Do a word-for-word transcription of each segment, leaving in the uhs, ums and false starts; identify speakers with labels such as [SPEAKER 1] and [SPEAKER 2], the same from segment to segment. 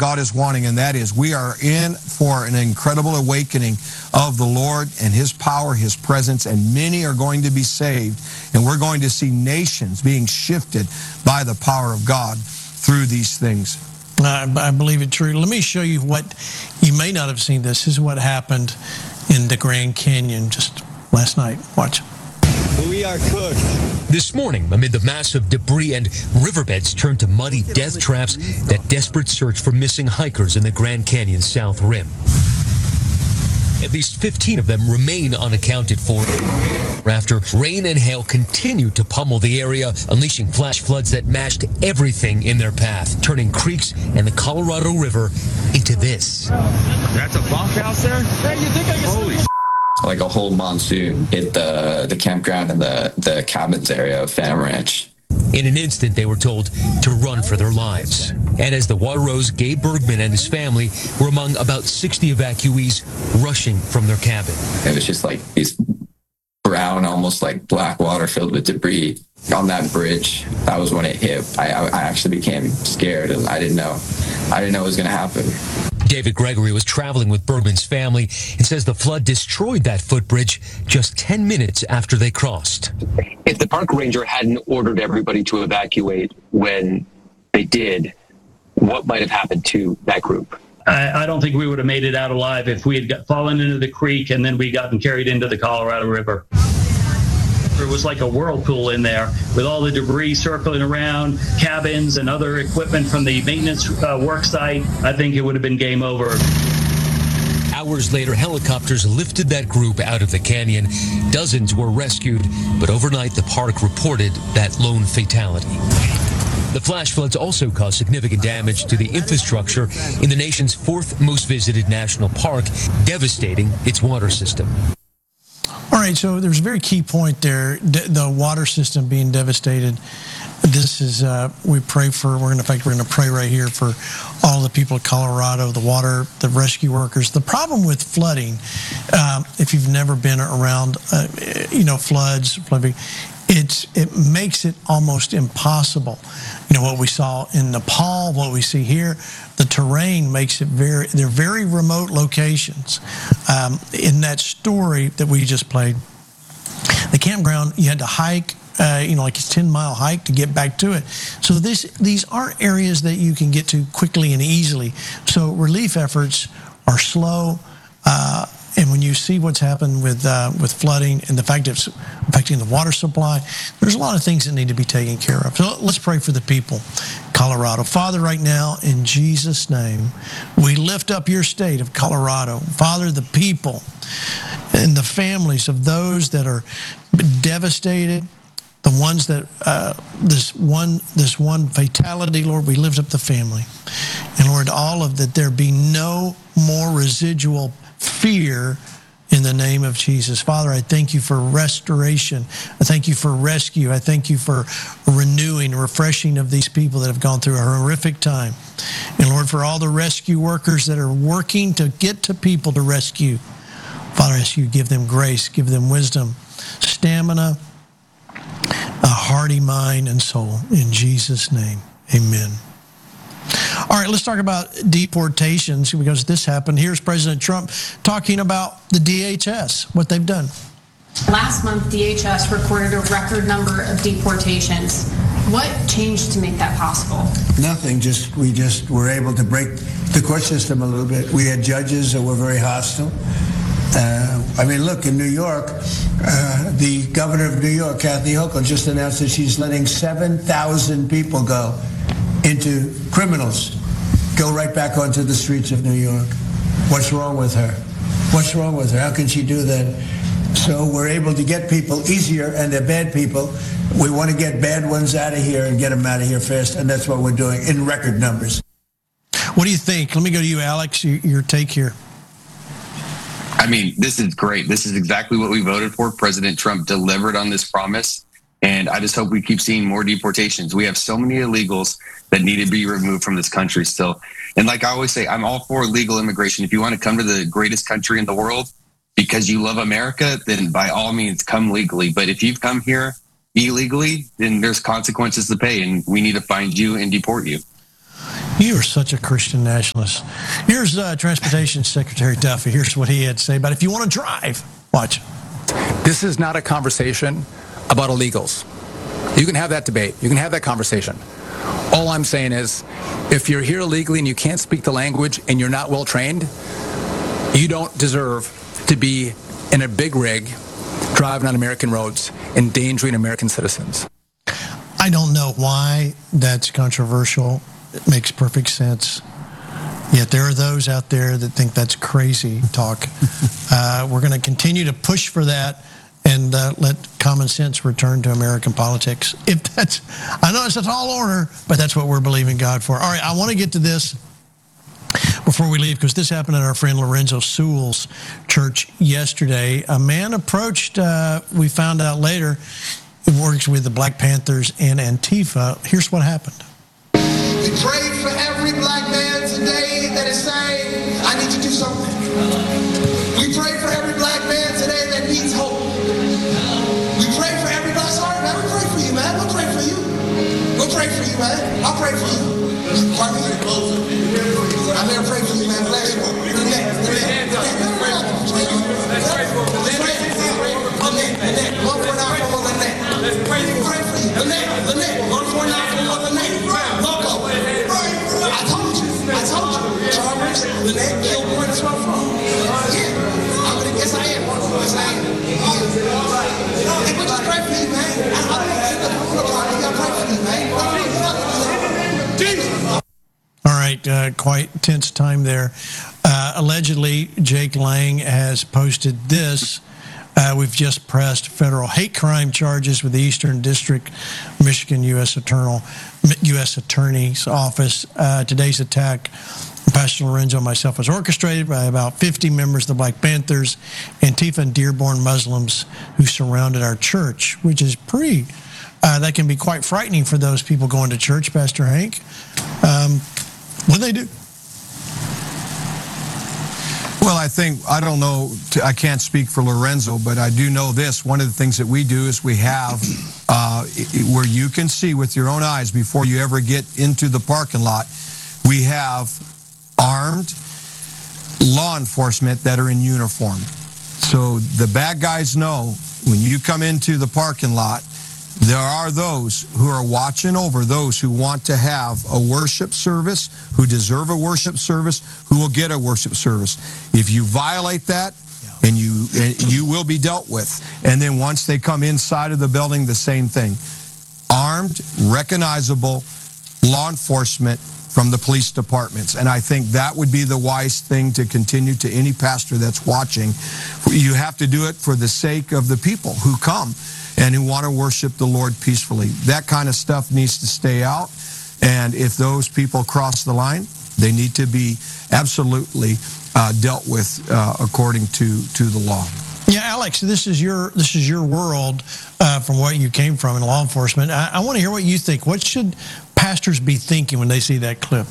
[SPEAKER 1] God is wanting, and that is we are in for an incredible awakening of the Lord and His power, His presence, and many are going to be saved, and we're going to see nations being shifted by the power of God through these things.
[SPEAKER 2] I, I believe it true. Let me show you what, you may not have seen this. This is what happened in the Grand Canyon just last night. Watch.
[SPEAKER 3] We are cooked.
[SPEAKER 4] This morning, amid the massive debris and riverbeds turned to muddy death traps, that desperate search for missing hikers in the Grand Canyon South Rim. At least fifteen of them remain unaccounted for after rain and hail continued to pummel the area, unleashing flash floods that mashed everything in their path, turning creeks and the Colorado River into this.
[SPEAKER 3] That's a bunkhouse there? Hey, you think I can Holy s-
[SPEAKER 5] Like a whole monsoon hit the, the campground and the, the cabins area of Phantom Ranch.
[SPEAKER 4] In an instant, they were told to run for their lives. And as the water rose, Gabe Bergman and his family were among about sixty evacuees rushing from their cabin.
[SPEAKER 5] It was just like these brown, almost like black water filled with debris on that bridge. That was when it hit. I, I actually became scared, and I didn't know. I didn't know it was going to happen.
[SPEAKER 4] David Gregory was traveling with Bergman's family and says the flood destroyed that footbridge just ten minutes after they crossed.
[SPEAKER 6] If the park ranger hadn't ordered everybody to evacuate when they did, what might have happened to that group?
[SPEAKER 7] I, I don't think we would have made it out alive if we had got, fallen into the creek and then we gotten carried into the Colorado River. It was like a whirlpool in there with all the debris circling around, cabins and other equipment from the maintenance uh, work site. I think it would have been game over.
[SPEAKER 4] Hours later, helicopters lifted that group out of the canyon. Dozens were rescued, but overnight the park reported that lone fatality. The flash floods also caused significant damage to the infrastructure in the nation's fourth most visited national park, devastating its water system.
[SPEAKER 2] All right, so there's a very key point there, the water system being devastated. This is, uh, we pray for, we're going to, in fact, we're going to pray right here for all the people of Colorado, the water, the rescue workers. The problem with flooding, um, if you've never been around, uh, you know, floods, flooding, it's, it makes it almost impossible. You know, what we saw in Nepal, what we see here, the terrain makes it very, they're very remote locations. Um, in that story that we just played, the campground, you had to hike, uh, you know, like a ten mile hike to get back to it. So this, these aren't areas that you can get to quickly and easily. So relief efforts are slow. Uh, And when you see what's happened with uh, with flooding and the fact that it's affecting the water supply, there's a lot of things that need to be taken care of. So let's pray for the people, Colorado. Father, right now, in Jesus' name, we lift up your state of Colorado. Father, the people and the families of those that are devastated, the ones that, uh, this one this one fatality, Lord, we lift up the family. And Lord, all of that, there be no more residual fear in the name of Jesus. Father, I thank you for restoration. I thank you for rescue. I thank you for renewing, refreshing of these people that have gone through a horrific time. And Lord, for all the rescue workers that are working to get to people to rescue, Father, I ask you give them grace, give them wisdom, stamina, a hearty mind and soul. In Jesus' name, amen. All right, let's talk about deportations because this happened. Here's President Trump talking about the D H S, what they've done.
[SPEAKER 8] Last month, D H S recorded a record number of deportations. What changed to make that possible?
[SPEAKER 9] Nothing, just we just were able to break the court system a little bit. We had judges that were very hostile. Uh, I mean, look, in New York, uh, the governor of New York, Kathy Hochul, just announced that she's letting seven thousand people go into criminals, go right back onto the streets of New York. What's wrong with her? What's wrong with her? How can she do that? So we're able to get people easier, and they're bad people. We want to get bad ones out of here and get them out of here fast, and that's what we're doing in record numbers.
[SPEAKER 2] What do you think? Let me go to you, Alex, your take here.
[SPEAKER 10] I mean, this is great. This is exactly what we voted for. President Trump delivered on this promise. And I just hope we keep seeing more deportations. We have so many illegals that need to be removed from this country still. And like I always say, I'm all for legal immigration. If you want to come to the greatest country in the world because you love America, then by all means, come legally. But if you've come here illegally, then there's consequences to pay, and we need to find you and deport you.
[SPEAKER 2] You are such a Christian nationalist. Here's uh, Transportation Secretary Duffy. Here's what he had to say about if you want to drive. Watch.
[SPEAKER 11] This is not a conversation about illegals. You can have that debate. You can have that conversation. All I'm saying is, if you're here illegally and you can't speak the language and you're not well trained, you don't deserve to be in a big rig driving on American roads, endangering American citizens.
[SPEAKER 2] I don't know why that's controversial. It makes perfect sense. Yet there are those out there that think that's crazy talk. Uh, we're going to continue to push for that and uh, let common sense return to American politics. If that's, I know it's a tall order, but that's what we're believing God for. All right, I want to get to this before we leave, because this happened at our friend Lorenzo Sewell's church yesterday. A man approached, uh, we found out later, he works with the Black Panthers and Antifa. Here's what happened.
[SPEAKER 12] We pray for every black man today that is saying, I need to do something. We pray for every black man today that needs hope. We pray for every black, sorry man, we pray for you, man. We'll pray for you. We'll pray for you, man. I'll pray for you. Pardon me? I'm here to pray for you, man. Bless you. Lynette, Lynette, Let's pray for you. Lynette, Lynette, one for nine for Lynette. Let's pray for you. Lynette, Lynette, one for nine for Lynette. Loco. I told you. I told you. Chalmers, Lynette, Gilmore, that's where I'm from. Yeah. I'm gonna guess I am. Yes, I am. Yeah. Hey, but just pray for you, man. I don't think the people are gonna pray for you, man. Jesus.
[SPEAKER 2] All right, uh, quite tense time there. Uh, allegedly, Jake Lang has posted this. Uh, we've just pressed federal hate crime charges with the Eastern District, Michigan U S Attorney, U S Attorney's Office. Uh, today's attack, Pastor Lorenzo and myself, was orchestrated by about fifty members of the Black Panthers, Antifa, and Dearborn Muslims who surrounded our church, which is pretty, uh, that can be quite frightening for those people going to church, Pastor Hank. Um, what do they do?
[SPEAKER 1] Well, I think, I don't know, I can't speak for Lorenzo, but I do know this. One of the things that we do is we have uh, where you can see with your own eyes before you ever get into the parking lot, we have armed law enforcement that are in uniform. So the bad guys know when you come into the parking lot, there are those who are watching over those who want to have a worship service, who deserve a worship service, who will get a worship service. If you violate that, and you you will be dealt with. And then once they come inside of the building, the same thing. Armed, recognizable law enforcement from the police departments. And I think that would be the wise thing to continue to any pastor that's watching. You have to do it for the sake of the people who come and who want to worship the Lord peacefully. That kind of stuff needs to stay out. And if those people cross the line, they need to be absolutely uh, dealt with uh, according to, to the law.
[SPEAKER 2] Yeah, Alex, this is your this is your world uh, from what you came from in law enforcement. I, I want to hear what you think. What should pastors be thinking when they see that clip?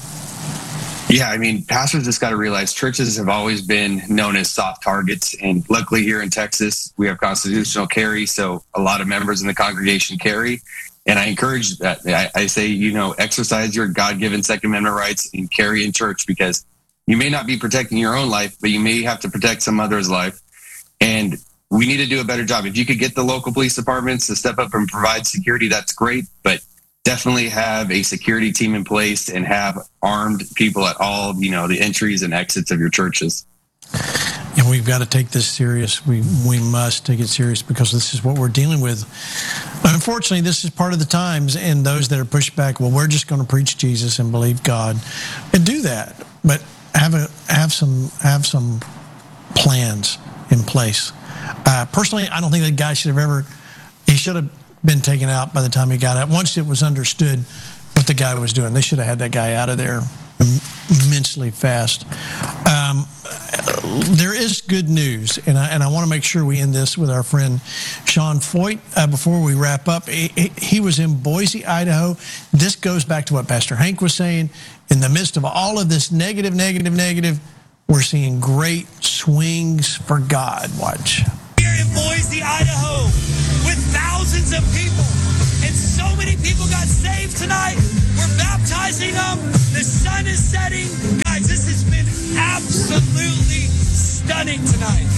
[SPEAKER 10] Yeah, I mean, pastors just got to realize churches have always been known as soft targets. And luckily here in Texas, we have constitutional carry. So a lot of members in the congregation carry. And I encourage that. I, I say, you know, exercise your God-given Second Amendment rights and carry in church, because you may not be protecting your own life, but you may have to protect some other's life. And we need to do a better job. If you could get the local police departments to step up and provide security, that's great. But definitely have a security team in place and have armed people at all, you know, the entries and exits of your churches.
[SPEAKER 2] And we've got to take this serious. We we must take it serious, because this is what we're dealing with. Unfortunately, this is part of the times, and those that are pushed back, well, we're just going to preach Jesus and believe God, and do that. But have a have some have some plans in place. Uh, personally, I don't think that guy should have ever. He should have been taken out by the time he got out. Once it was understood what the guy was doing, they should have had that guy out of there immensely fast. Um, there is good news, and I, and I want to make sure we end this with our friend Sean Foyt. Uh, before we wrap up, he, he was in Boise, Idaho. This goes back to what Pastor Hank was saying. In the midst of all of this negative, negative, negative, we're seeing great swings for God. Watch.
[SPEAKER 13] Here in Boise, Idaho, with thousands of people, and so many people got saved tonight. We're baptizing them. The sun is setting. Guys, this has been absolutely stunning tonight.